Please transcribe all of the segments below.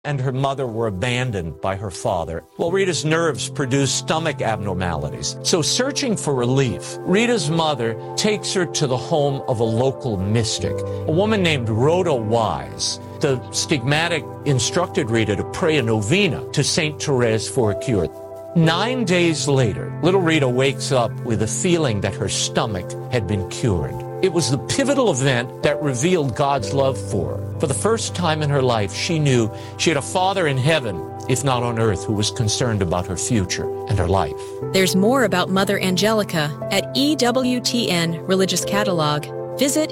and her mother were abandoned by her father. Well, Rita's nerves produced stomach abnormalities. So searching for relief, Rita's mother takes her to the home of a local mystic, a woman named Rhoda Wise. The stigmatic instructed Rita to pray a novena to St. Therese for a cure. 9 days later, little Rita wakes up with a feeling that her stomach had been cured. It was the pivotal event that revealed God's love for her. For the first time in her life, she knew she had a Father in heaven, if not on earth, who was concerned about her future and her life. There's more about Mother Angelica at EWTN Religious Catalog. Visit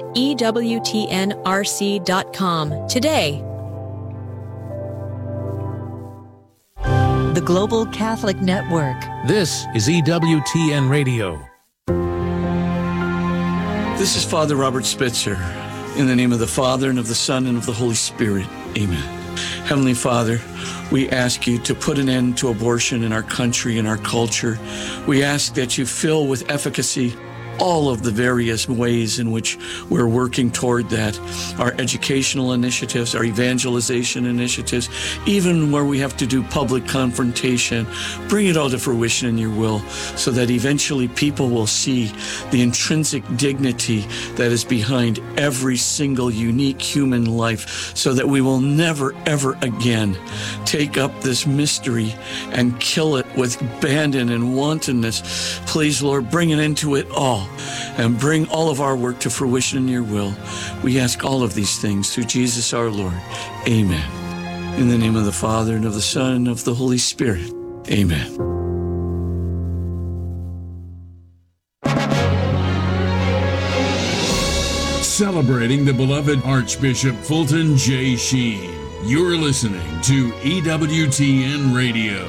EWTNRC.com today. The Global Catholic Network. This is EWTN Radio. This is Father Robert Spitzer. In the name of the Father, and of the Son, and of the Holy Spirit. Amen. Heavenly Father, we ask you to put an end to abortion in our country and our culture. We ask that you fill with efficacy all of the various ways in which we're working toward that. Our educational initiatives, our evangelization initiatives, even where we have to do public confrontation, bring it all to fruition in your will so that eventually people will see the intrinsic dignity that is behind every single unique human life, so that we will never, ever again take up this mystery and kill it with abandon and wantonness. Please, Lord, bring an end to it all, and bring all of our work to fruition in your will. We ask all of these things through Jesus our Lord. Amen. In the name of the Father, and of the Son, and of the Holy Spirit. Amen. Celebrating the beloved Archbishop Fulton J. Sheen. You're listening to EWTN Radio.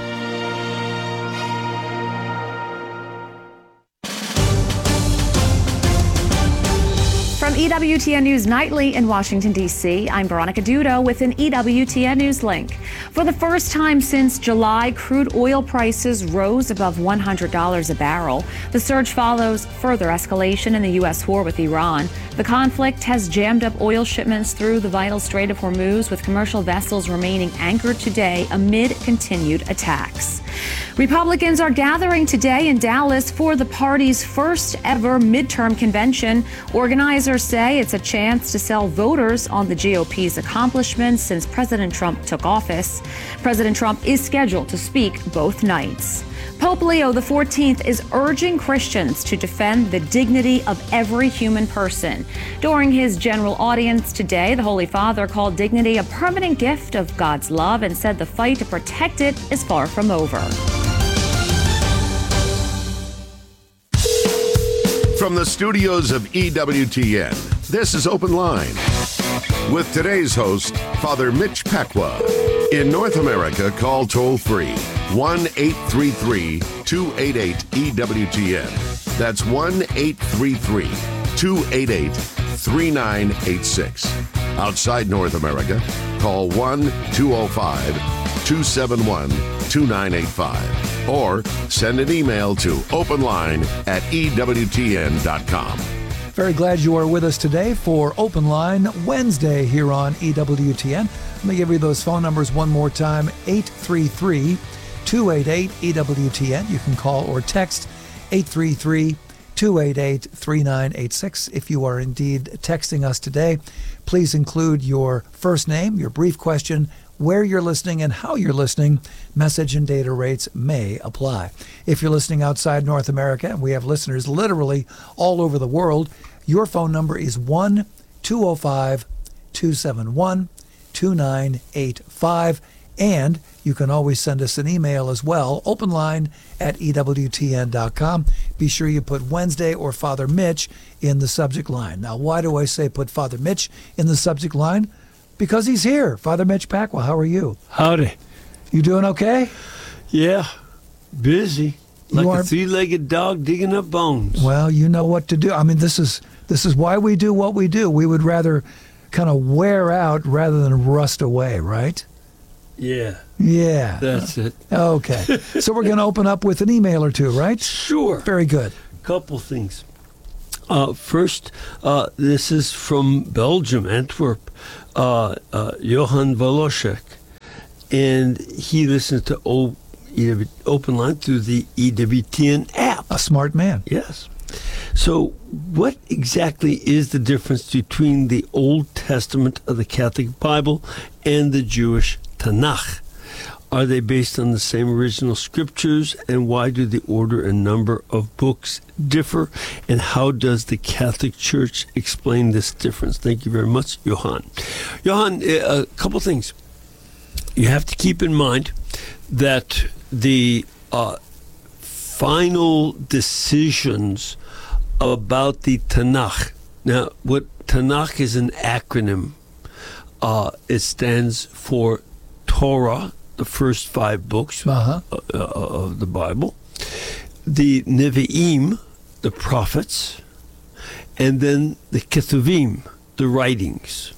From EWTN News Nightly in Washington, D.C., I'm Veronica Dudo with an EWTN News link. For the first time since July, crude oil prices rose above $100 a barrel. The surge follows further escalation in the U.S. war with Iran. The conflict has jammed up oil shipments through the vital Strait of Hormuz, with commercial vessels remaining anchored today amid continued attacks. Republicans are gathering today in Dallas for the party's first ever midterm convention. Organizers say it's a chance to sell voters on the GOP's accomplishments since President Trump took office. President Trump is scheduled to speak both nights. Pope Leo XIV is urging Christians to defend the dignity of every human person. During his general audience today, the Holy Father called dignity a permanent gift of God's love and said the fight to protect it is far from over. From the studios of EWTN, this is Open Line with today's host, Father Mitch Pacwa. In North America, call toll-free 1-833-288-EWTN. That's 1-833-288-3986. Outside North America, call 1-205-271-2985. Or send an email to openline@EWTN.com. Very glad you are with us today for Open Line Wednesday here on EWTN. Let me give you those phone numbers one more time, 833-288-EWTN. You can call or text 833-288-3986. If you are indeed texting us today, please include your first name, your brief question, where you're listening and how you're listening. Message and data rates may apply. If you're listening outside North America, and we have listeners literally all over the world, your phone number is 1-205-271-2985. And you can always send us an email as well, openline@EWTN.com. Be sure you put Wednesday or Father Mitch in the subject line. Now, why do I say put Father Mitch in the subject line? Because he's here. Father Mitch Pacwa, how are you? Howdy. You doing okay? Yeah, busy. Like a three-legged dog digging up bones. Well, you know what to do. I mean, this is why we do what we do. We would rather kind of wear out rather than rust away, right? Yeah. Yeah. That's it. Okay. So we're going to open up with an email or two, right? Sure. Very good. Couple things. First, this is from Belgium, Antwerp. Johan Volosek. and he listens to Open Line through the EWTN app. A smart man. Yes. So what exactly is the difference between the Old Testament of the Catholic Bible and the Jewish Tanakh? Are they based on the same original scriptures, and why do the order and number of books differ, and how does the Catholic Church explain this difference? Thank you very much, Johan. Johan, a couple things. You have to keep in mind that the final decisions about the Tanakh. Now, what Tanakh is an acronym. It stands for Torah, the first 5 books of the Bible, the Nevi'im, the prophets, and then the Ketuvim, the writings.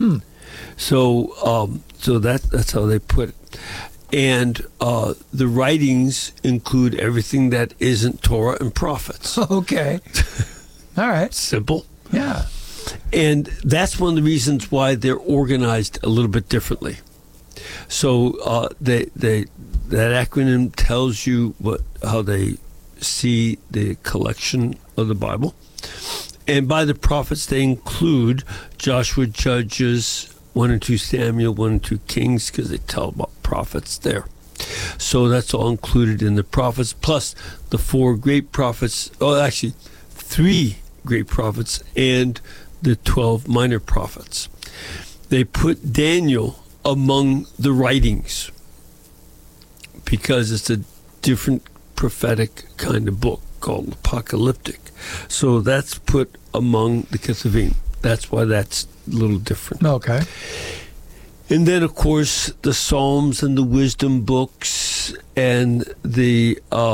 So that's how they put it. And the writings include everything that isn't Torah and prophets. Okay. All right. Simple. Yeah. And that's one of the reasons why they're organized a little bit differently. So that acronym tells you how they see the collection of the Bible. And by the prophets, they include Joshua, Judges, 1 and 2 Samuel, 1 and 2 Kings, because they tell about prophets there. So that's all included in the prophets, plus the 4 great prophets, actually 3 great prophets and the 12 minor prophets. They put Daniel among the writings because it's a different prophetic kind of book called apocalyptic. So that's put among the Ketuvim. That's why that's a little different. Okay. And then, of course, the Psalms and the wisdom books and the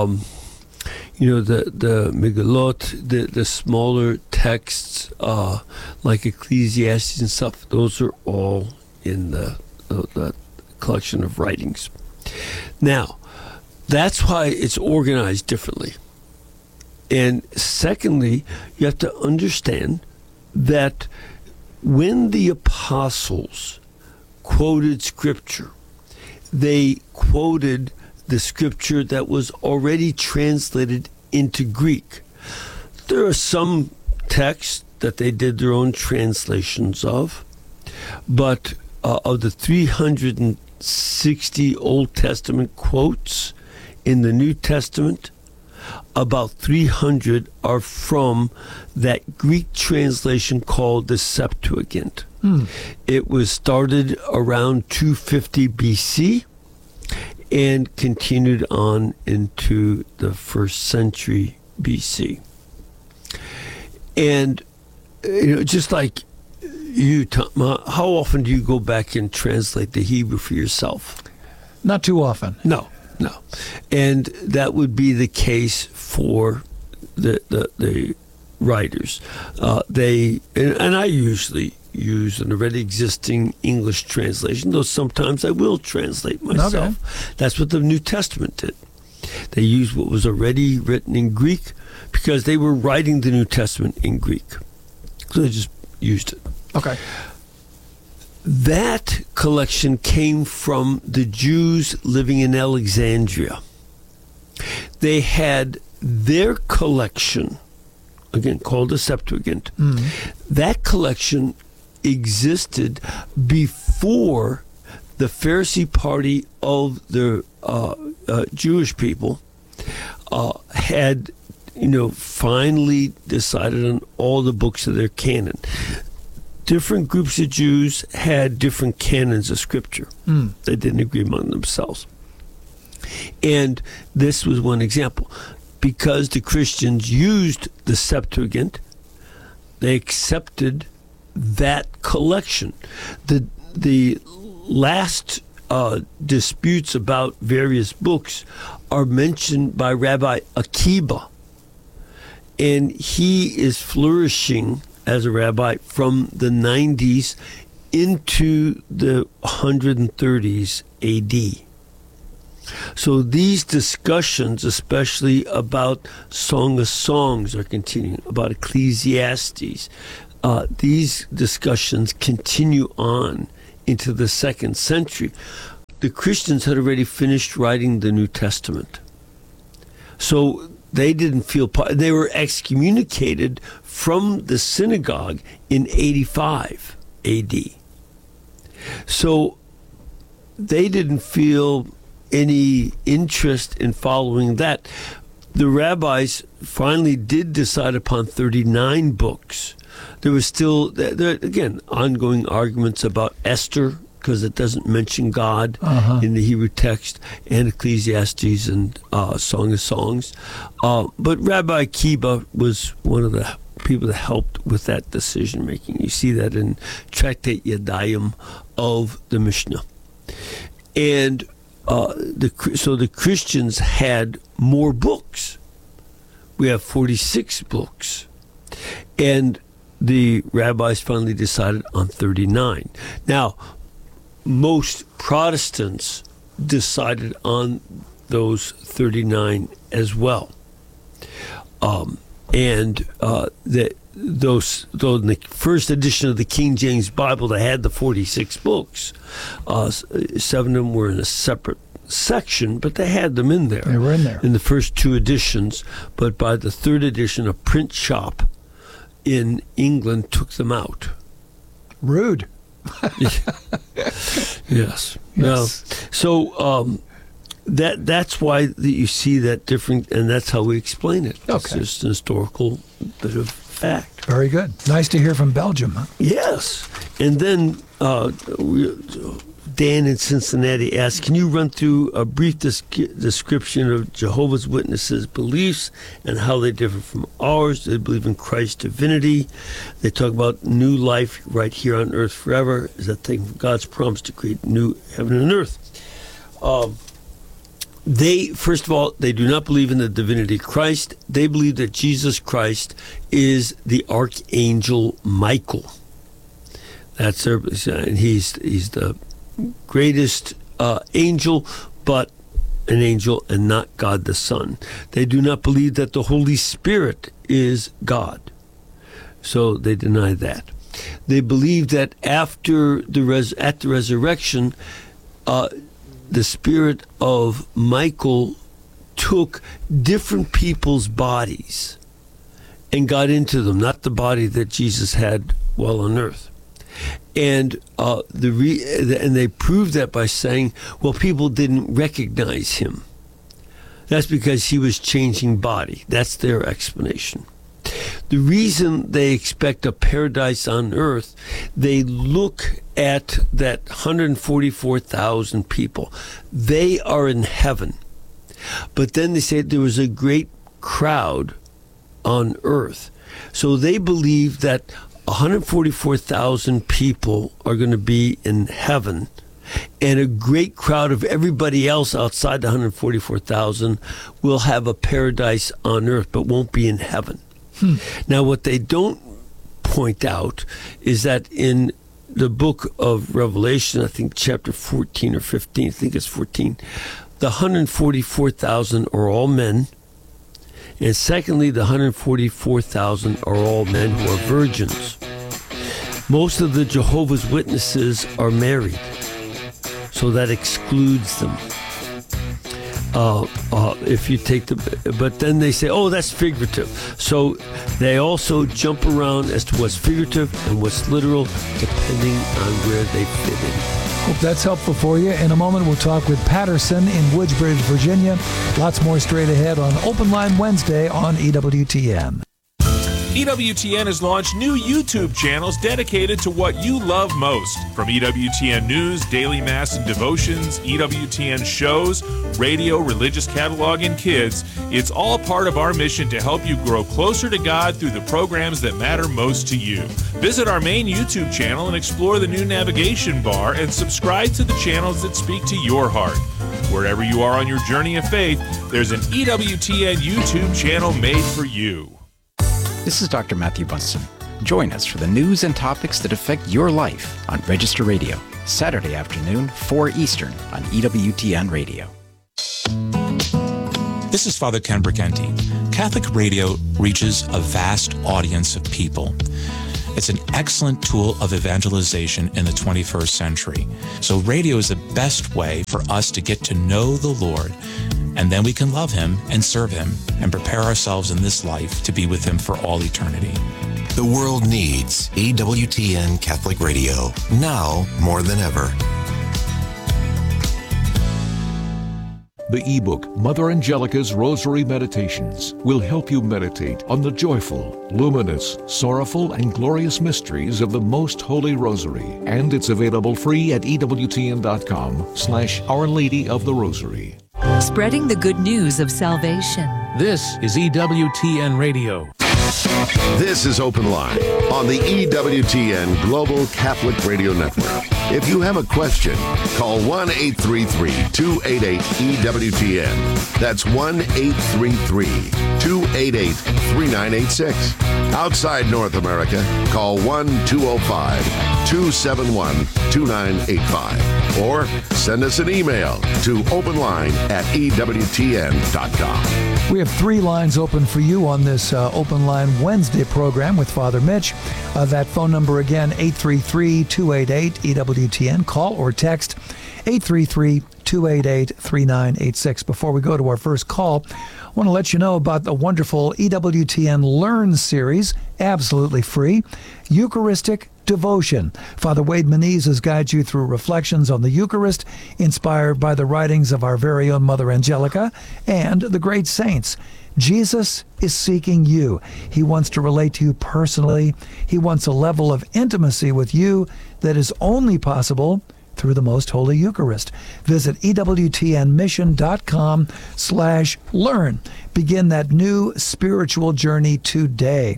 Megillot, the smaller texts like Ecclesiastes and stuff. Those are all in the collection of writings. Now, that's why it's organized differently. And secondly, you have to understand that when the apostles quoted scripture, they quoted the scripture that was already translated into Greek. There are some texts that they did their own translations of, but of the 360 Old Testament quotes in the New Testament, about 300 are from that Greek translation called the Septuagint. It was started around 250 BC and continued on into the 1st century BC. And just like you, Tom, how often do you go back and translate the Hebrew for yourself? Not too often. No. And that would be the case for the writers. And I usually use an already existing English translation, though sometimes I will translate myself. Okay. That's what the New Testament did. They used what was already written in Greek because they were writing the New Testament in Greek. So they just used it. Okay. That collection came from the Jews living in Alexandria. They had their collection, again called the Septuagint. That collection existed before the Pharisee party of the Jewish people had finally decided on all the books of their canon. Different groups of Jews had different canons of scripture. They didn't agree among themselves. And this was one example. Because the Christians used the Septuagint, they accepted that collection. The last disputes about various books are mentioned by Rabbi Akiba. And he is flourishing as a rabbi from the 90s into the 130s AD. So these discussions, especially about Song of Songs, are continuing, about Ecclesiastes. These discussions continue on into the 2nd century. the Christians had already finished writing the New Testament. So they didn't feel they were excommunicated from the synagogue in 85 AD. So they didn't feel any interest in following that. The rabbis finally did decide upon 39 books. There was still, again, ongoing arguments about Esther, because it doesn't mention God in the Hebrew text, and Ecclesiastes and Song of Songs. But Rabbi Akiba was one of the people that helped with that decision making. You see that in Tractate Yadayim of the Mishnah. And so the Christians had more books. We have 46 books. And the rabbis finally decided on 39. Now, most Protestants decided on those 39 as well. Though in the first edition of the King James Bible, they had the 46 books. 7 of them were in a separate section, but they had them in there. They were in there. In the first 2 editions, but by the 3rd edition, a print shop in England took them out. Rude. Yes. Now, so that's why you see that different, and that's how we explain it. Okay. It's just an historical bit of fact. Very good. Nice to hear from Belgium, huh? Yes. And then Dan in Cincinnati asked, can you run through a brief description of Jehovah's Witnesses' beliefs and how they differ from ours? They believe in Christ's divinity. They talk about new life right here on earth forever. Is that thing God's promise to create new heaven and earth? First of all, they do not believe in the divinity of Christ. They believe that Jesus Christ is the archangel Michael. That's their, and he's the greatest angel, but an angel and not God the Son. They do not believe that the Holy Spirit is God, so they deny that. They believe that after at the resurrection, the spirit of Michael took different people's bodies and got into them, not the body that Jesus had while on earth. And they proved that by saying, well, people didn't recognize him. That's because he was changing body. That's their explanation. The reason they expect a paradise on earth, they look at that 144,000 people. They are in heaven. But then they say there was a great crowd on earth. So they believe that 144,000 people are going to be in heaven, and a great crowd of everybody else outside the 144,000 will have a paradise on earth but won't be in heaven. Now, what they don't point out is that in the book of Revelation, I think chapter 14 or 15, I think it's 14, the 144,000 are all men. And secondly, the 144,000 are all men who are virgins. Most of the Jehovah's Witnesses are married, so that excludes them. If you take but then they say, oh, that's figurative. So they also jump around as to what's figurative and what's literal, depending on where they fit in. Hope that's helpful for you. In a moment, we'll talk with Patterson in Woodbridge, Virginia. Lots more straight ahead on Open Line Wednesday on EWTN. EWTN has launched new YouTube channels dedicated to what you love most. From EWTN News, Daily Mass and Devotions, EWTN shows, radio, religious catalog, and kids, it's all part of our mission to help you grow closer to God through the programs that matter most to you. Visit our main YouTube channel and explore the new navigation bar and subscribe to the channels that speak to your heart. Wherever you are on your journey of faith, there's an EWTN YouTube channel made for you. This is Dr. Matthew Bunson. Join us for the news and topics that affect your life on Register Radio, Saturday afternoon, 4 Eastern on EWTN Radio. This is Father Ken Briganti. Catholic radio reaches a vast audience of people. It's an excellent tool of evangelization in the 21st century. So radio is the best way for us to get to know the Lord, and then we can love Him and serve Him and prepare ourselves in this life to be with Him for all eternity. The world needs EWTN Catholic Radio now more than ever. The ebook Mother Angelica's Rosary Meditations will help you meditate on the joyful, luminous, sorrowful, and glorious mysteries of the Most Holy Rosary. And it's available free at EWTN.com/Our Lady of the Rosary. Spreading the good news of salvation. This is EWTN Radio. This is Open Line on the EWTN Global Catholic Radio Network. If you have a question, call 1-833-288-EWTN. That's 1-833-288-3986. Outside North America, call 1-205-271-2985. Or send us an email to openline@EWTN.com. We have 3 lines open for you on this Open Line Wednesday program with Father Mitch. That phone number again, 833-288-EWTN. Call or text 833-288-3986. Before we go to our first call, I want to let you know about the wonderful EWTN Learn series, absolutely free, Eucharistic Devotion. Father Wade Menezes guides you through reflections on the Eucharist, inspired by the writings of our very own Mother Angelica and the great saints. Jesus is seeking you. He wants to relate to you personally. He wants a level of intimacy with you that is only possible through the Most Holy Eucharist. Visit EWTNmission.com/learn. Begin that new spiritual journey today.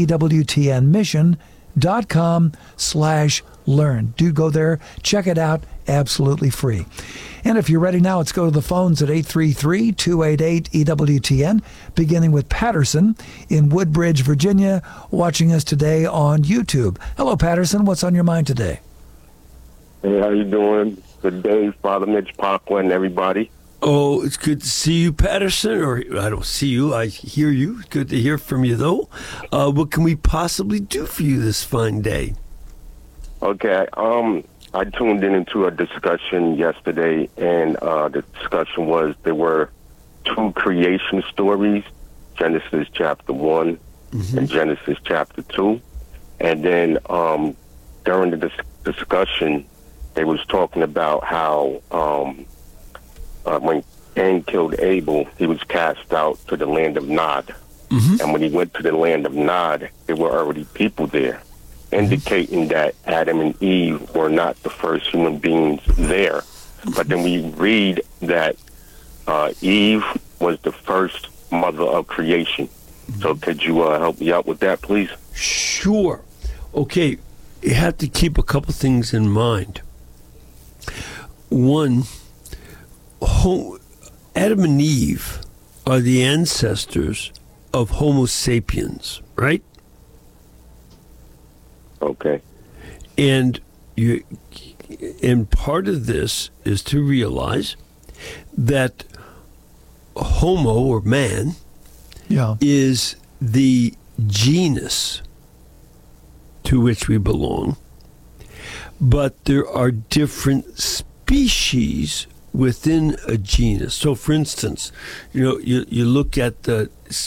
EWTNmission.com/learn. Do go there, check it out, absolutely free. And if you're ready now, let's go to the phones at 833-288-EWTN, beginning with Patterson in Woodbridge, Virginia, watching us today on YouTube. Hello, Patterson. What's on your mind today? Hey, how you doing? Good day, Father Mitch Pacwa and everybody. Oh, it's good to see you, Patterson. Or I don't see you, I hear you. It's good to hear from you, though. What can we possibly do for you this fine day? Okay, I tuned into a discussion yesterday, and the discussion was there were 2 creation stories, Genesis chapter 1 and Genesis chapter 2. And then during the discussion, they was talking about how when Cain killed Abel, he was cast out to the land of Nod. And when he went to the land of Nod, there were already people there, indicating that Adam and Eve were not the first human beings there. But then we read that Eve was the first mother of creation. So could you help me out with that, please? Sure. Okay, you have to keep a couple things in mind. One, Adam and Eve are the ancestors of Homo sapiens, right? Okay. And part of this is to realize that Homo, or man, is the genus to which we belong, but there are different species within a genus. So, for instance, you look at the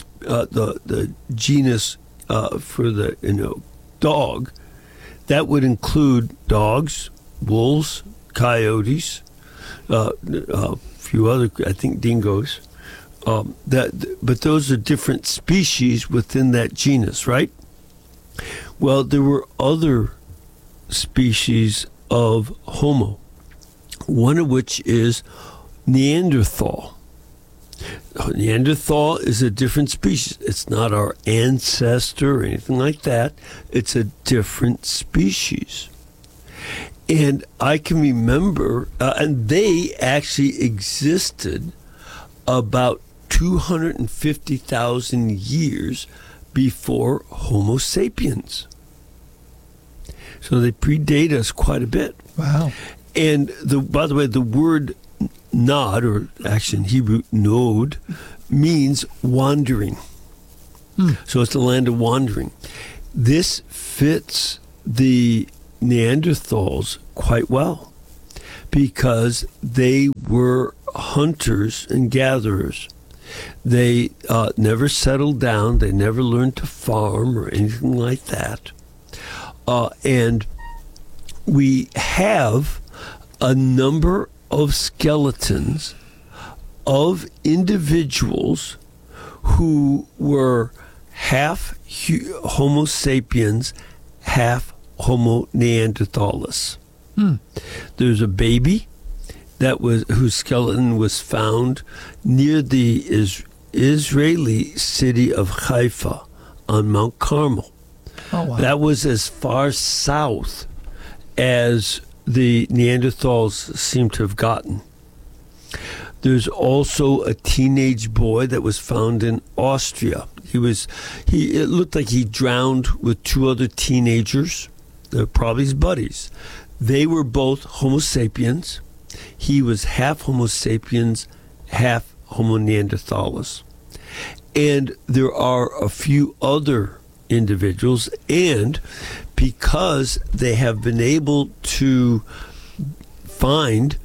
genus for the dog. That would include dogs, wolves, coyotes, a few other, I think, dingoes. But those are different species within that genus, right? Well, there were other species of Homo, one of which is Neanderthal. Neanderthal is a different species. It's not our ancestor or anything like that. It's a different species. And I can remember, and they actually existed about 250,000 years before Homo sapiens. So they predate us quite a bit. Wow. And by the way, the word Nod, or actually in Hebrew, Nod, means wandering. So it's the land of wandering. this fits the Neanderthals quite well because they were hunters and gatherers. They never settled down. They never learned to farm or anything like that. And we have a number of skeletons of individuals who were half Homo sapiens, half Homo neanderthalis. There's a baby whose skeleton was found near the Israeli city of Haifa on Mount Carmel. Oh, wow. That was as far south as the Neanderthals seem to have gotten. There's also a teenage boy that was found in Austria. It looked like he drowned with two other teenagers. They're probably his buddies. They were both Homo sapiens. He was half Homo sapiens, half Homo neanderthalis. And there are a few other individuals, and because they have been able to find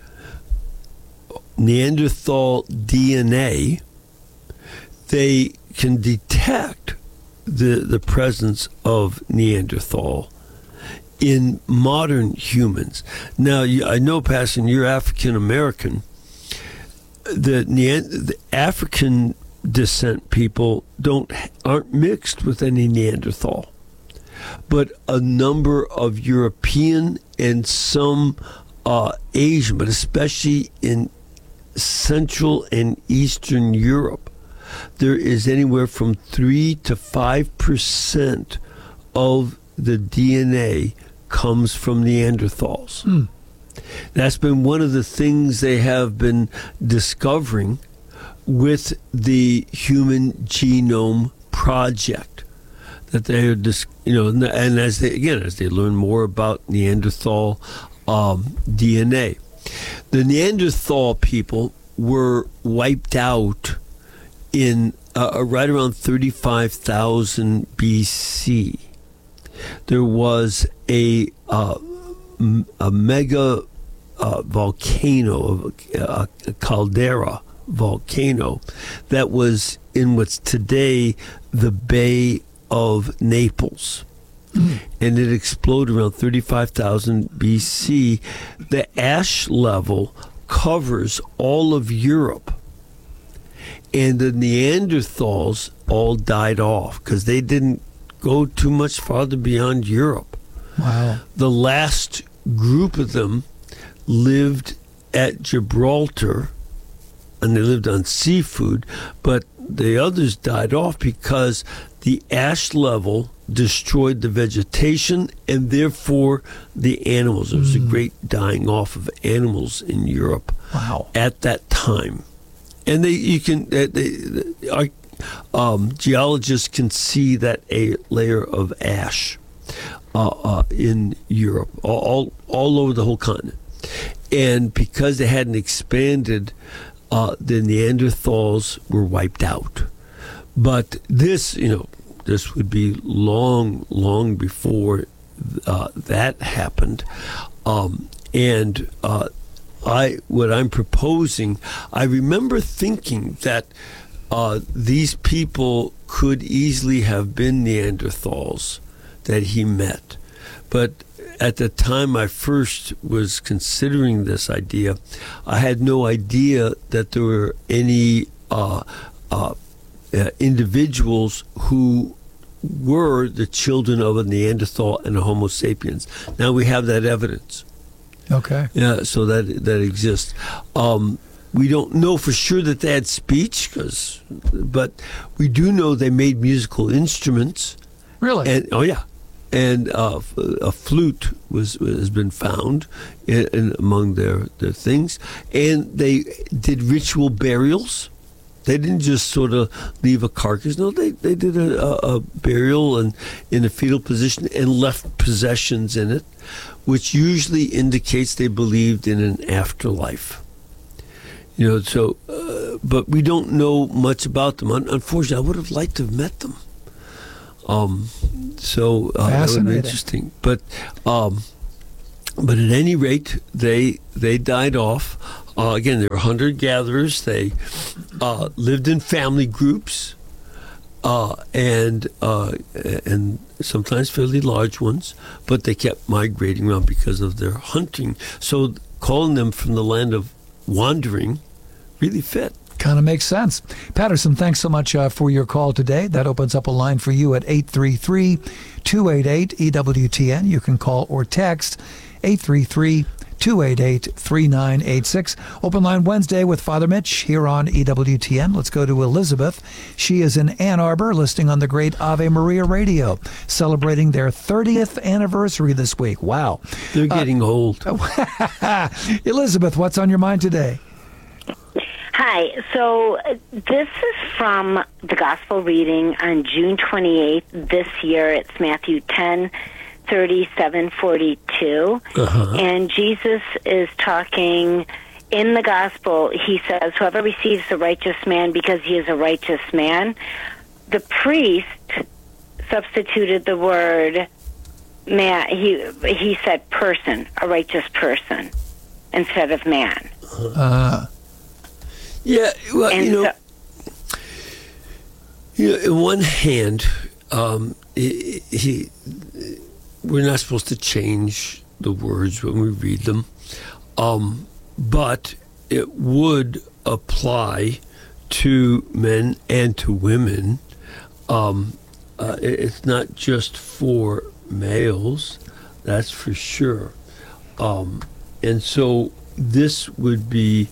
Neanderthal DNA, they can detect the presence of Neanderthal in modern humans. Now, I know, Pastor, you're African American. The African descent people aren't mixed with any Neanderthal, but a number of European and some Asian, but especially in Central and Eastern Europe, there is anywhere from 3 to 5% of the DNA comes from Neanderthals. That's been one of the things they have been discovering with the Human Genome Project. That they are, and as they learn more about Neanderthal DNA, the Neanderthal people were wiped out in right around 35,000 BC. There was a mega volcano, a caldera volcano, that was in what's today the Bay of Naples. And it exploded around 35,000 BC. The ash level covers all of Europe. And the Neanderthals all died off because they didn't go too much farther beyond Europe. Wow. The last group of them lived at Gibraltar, and they lived on seafood, but the others died off because the ash level destroyed the vegetation and therefore the animals. There was a great dying off of animals in Europe at that time. And geologists can see that a layer of ash in Europe, all over the whole continent. And because they hadn't expanded, the Neanderthals were wiped out. But this would be long before that happened. What I'm proposing, I remember thinking that these people could easily have been Neanderthals that he met. But at the time I first was considering this idea, I had no idea that there were any individuals who were the children of a Neanderthal and a Homo sapiens. Now we have that evidence. Okay. Yeah, so that exists. We don't know for sure that they had speech, but we do know they made musical instruments. Really? And and a flute has been found among their things, and they did ritual burials. They didn't just sort of leave a carcass. No, they did a burial and in a fetal position and left possessions in it, which usually indicates they believed in an afterlife. But we don't know much about them. Unfortunately, I would have liked to have met them. So that would be interesting. But at any rate, they died off. Again, they were hunter-gatherers. They lived in family groups, and sometimes fairly large ones, but they kept migrating around because of their hunting. So calling them from the land of wandering really fit. Kind of makes sense. Patterson, thanks so much for your call today. That opens up a line for you at 833-288-EWTN. You can call or text 833-288-3986. Open line Wednesday with Father Mitch here on EWTN. Let's go to Elizabeth. She is in Ann Arbor, listening on the great Ave Maria Radio, celebrating their 30th anniversary this week. Wow. They're getting old. Elizabeth, what's on your mind today? Hi. So this is from the Gospel reading on June 28th this year. It's Matthew 10:37-42. And Jesus is talking in the Gospel. He says, whoever receives the righteous man because he is a righteous man. The priest substituted the word man. He said person, a righteous person, instead of man. Yeah, well, on one hand, we're not supposed to change the words when we read them, but it would apply to men and to women. It's not just for males, that's for sure. And so this would be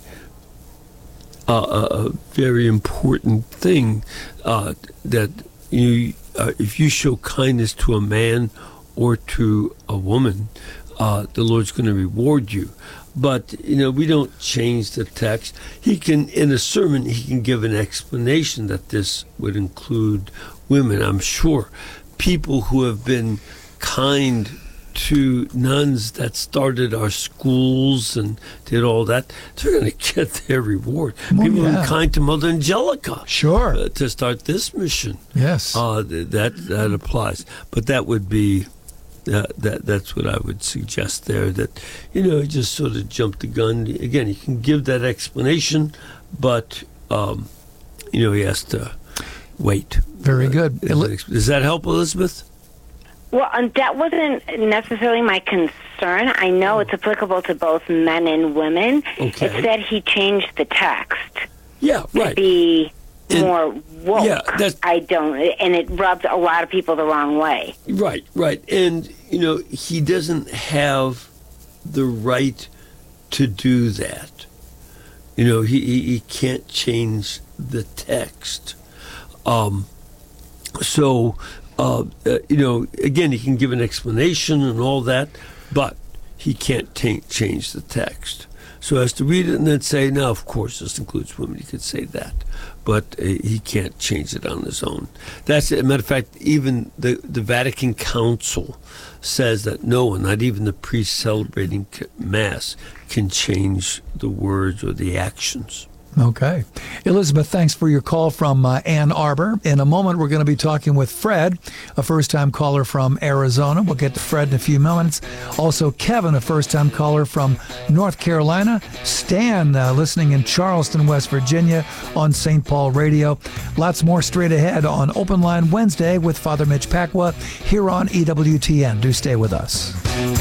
a very important thing that if you show kindness to a man or to a woman, the Lord's going to reward you. But we don't change the text. He can, in a sermon, he can give an explanation that this would include women. I'm sure people who have been kind to nuns that started our schools and did all that, they're going to get their reward. People who are kind to Mother Angelica, to start this mission. Yes, that applies. But that would be that's what I would suggest there. That he just sort of jumped the gun. Again, he can give that explanation, but he has to wait. Very good. Does that help, Elizabeth? Well, that wasn't necessarily my concern. I know it's applicable to both men and women. Okay. It's that he changed the text. Yeah, right. To be more woke. Yeah, and it rubs a lot of people the wrong way. Right. And, he doesn't have the right to do that. He can't change the text. Again, he can give an explanation and all that, but he can't change the text. So as to read it and then say, now, of course, this includes women, he could say that, but he can't change it on his own. That's a matter of fact, even the Vatican Council says that no one, not even the priest celebrating Mass, can change the words or the actions. Okay. Elizabeth, thanks for your call from Ann Arbor. In a moment, we're going to be talking with Fred, a first-time caller from Arizona. We'll get to Fred in a few moments. Also, Kevin, a first-time caller from North Carolina. Stan, listening in Charleston, West Virginia on St. Paul Radio. Lots more straight ahead on Open Line Wednesday with Father Mitch Pacwa here on EWTN. Do stay with us.